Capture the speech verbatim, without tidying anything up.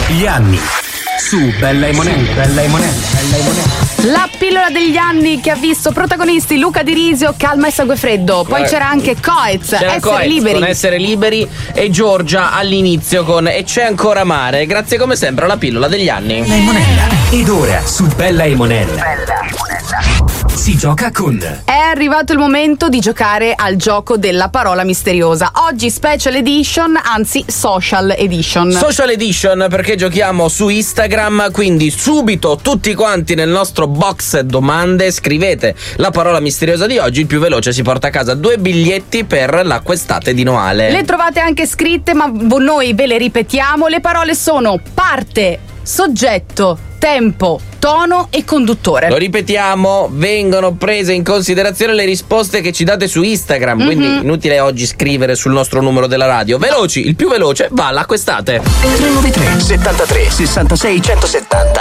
Gli anni su Bella e Monelli. Bella e Monelli. Bella e Monelli. La pillola degli anni che ha visto protagonisti Luca Di Risio, Calma e Sangue Freddo. Poi c'era anche Coez, C'era Essere Coez Liberi. con Essere Liberi e Giorgia all'inizio con E c'è ancora mare. Grazie come sempre alla pillola degli anni. Bella e Monella. Ed ora su Bella e Monella si gioca con. È arrivato il momento di giocare al gioco della parola misteriosa. Oggi special edition, anzi social edition. Social edition perché giochiamo su Instagram, quindi subito tutti quanti nel nostro box domande scrivete la parola misteriosa di oggi, il più veloce si porta a casa due biglietti per la quest'estate di Noale. Le trovate anche scritte, ma noi ve le ripetiamo. Le parole sono parte, soggetto, tempo, tono e conduttore. Lo ripetiamo, vengono prese in considerazione le risposte che ci date su Instagram, mm-hmm. quindi inutile oggi scrivere sul nostro numero della radio. Veloci, il più veloce va alla quest'estate. tre nove tre settantatré sessantasei centosettanta